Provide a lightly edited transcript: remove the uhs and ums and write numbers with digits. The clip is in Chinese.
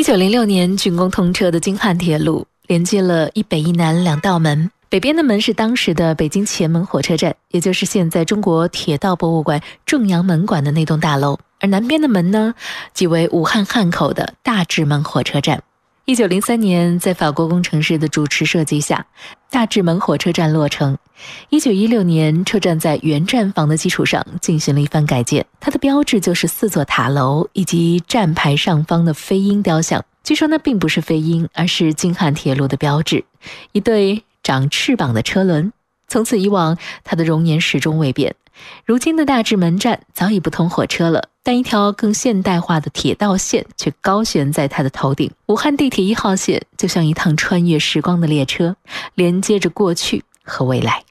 1906年竣工通车的京汉铁路，连接了一北一南两道门。北边的门是当时的北京前门火车站，也就是现在中国铁道博物馆正阳门馆的那栋大楼，而南边的门呢，即为武汉汉口的大治门火车站。1903年，在法国工程师的主持设计下，大治门火车站落成。1916年，车站在原站房的基础上进行了一番改建，它的标志就是4座塔楼以及站牌上方的飞鹰雕像。据说那并不是飞鹰，而是京汉铁路的标志，一对长翅膀的车轮。从此以往，它的容颜始终未变。如今的大治门站早已不通火车了，但一条更现代化的铁道线却高悬在它的头顶。武汉地铁1号线就像一趟穿越时光的列车，连接着过去和未来。